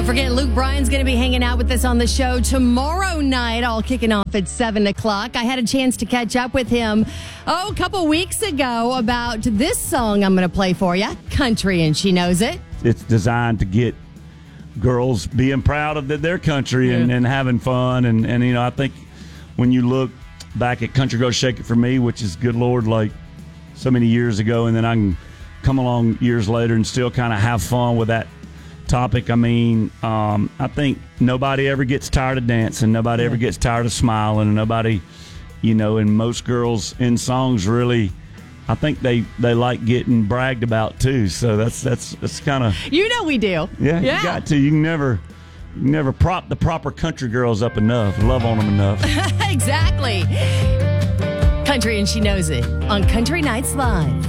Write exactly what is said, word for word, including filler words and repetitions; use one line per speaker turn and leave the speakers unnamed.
forget, Luke Bryan's going to be hanging out with us on the show tomorrow night, all kicking off at seven o'clock. I had a chance to catch up with him, oh, a couple weeks ago about this song I'm going to play for you, Country and She Knows It.
It's designed to get girls being proud of their country and,
yeah.
and having fun. And, and, you know, I think when you look back at Country Girl Shake It For Me, which is, good Lord, like so many years ago, and then I can come along years later and still kind of have fun with that topic. I mean, um, I think nobody ever gets tired of dancing. Nobody yeah. ever gets tired of smiling. And nobody, you know, and most girls in songs really, I think they, they like getting bragged about too. So that's that's that's kind of,
you know, we do.
Yeah,
yeah,
you got to. You can never, you can never prop the proper country girls up enough. Love on them enough.
Exactly. Country and She Knows It on Country Nights Live.